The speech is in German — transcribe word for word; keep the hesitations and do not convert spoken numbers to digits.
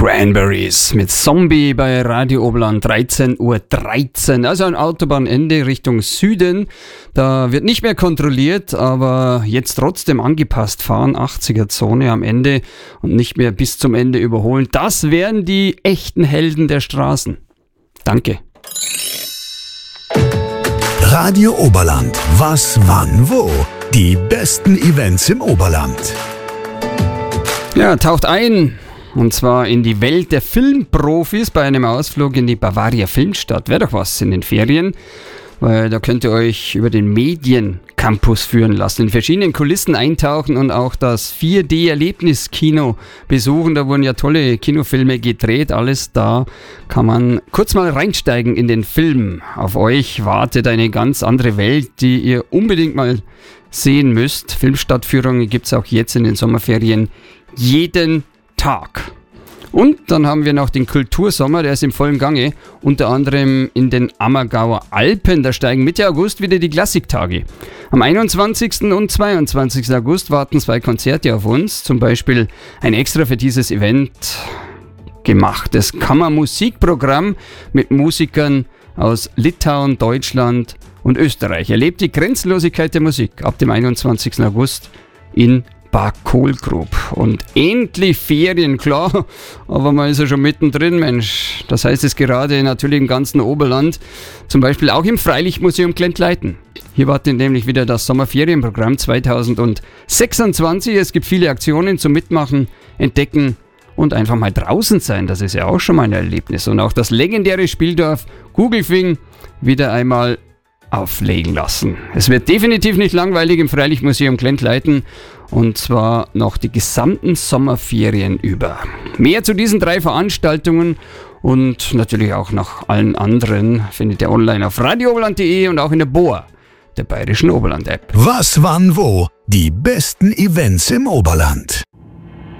Cranberries mit Zombie bei Radio Oberland, dreizehn Uhr dreizehn, also ein Autobahnende Richtung Süden. Da wird nicht mehr kontrolliert, aber jetzt trotzdem angepasst fahren, achtziger Zone am Ende und nicht mehr bis zum Ende überholen. Das wären die echten Helden der Straßen. Danke. Radio Oberland. Was, wann, wo? Die besten Events im Oberland. Ja, taucht ein. Und zwar in die Welt der Filmprofis bei einem Ausflug in die Bavaria Filmstadt. Wäre doch was in den Ferien, weil da könnt ihr euch über den Mediencampus führen lassen, in verschiedenen Kulissen eintauchen und auch das vier D-Erlebniskino besuchen. Da wurden ja tolle Kinofilme gedreht, alles da. Kann man kurz mal reinsteigen in den Film. Auf euch wartet eine ganz andere Welt, die ihr unbedingt mal sehen müsst. Filmstadtführungen gibt es auch jetzt in den Sommerferien jeden Tag. Und dann haben wir noch den Kultursommer, der ist im vollen Gange, unter anderem in den Ammergauer Alpen. Da steigen Mitte August wieder die Klassiktage. Am einundzwanzigsten und zweiundzwanzigsten August warten zwei Konzerte auf uns, zum Beispiel ein extra für dieses Event gemachtes Kammermusikprogramm mit Musikern aus Litauen, Deutschland und Österreich. Erlebt die Grenzenlosigkeit der Musik ab dem einundzwanzigsten August in Bad Kohlgrub. Und endlich Ferien, klar, aber man ist ja schon mittendrin, Mensch. Das heißt es gerade natürlich im ganzen Oberland, zum Beispiel auch im Freilichtmuseum Glentleiten. Hier wartet nämlich wieder das Sommerferienprogramm zweitausendsechsundzwanzig. Es gibt viele Aktionen zum Mitmachen, entdecken und einfach mal draußen sein. Das ist ja auch schon mal ein Erlebnis. Und auch das legendäre Spieldorf Gugelfing wieder einmal auflegen lassen. Es wird definitiv nicht langweilig im Freilichtmuseum Glentleiten und zwar noch die gesamten Sommerferien über. Mehr zu diesen drei Veranstaltungen und natürlich auch nach allen anderen findet ihr online auf radio oberland punkt de und auch in der B O A, der Bayerischen Oberland-App. Was, wann, wo? Die besten Events im Oberland.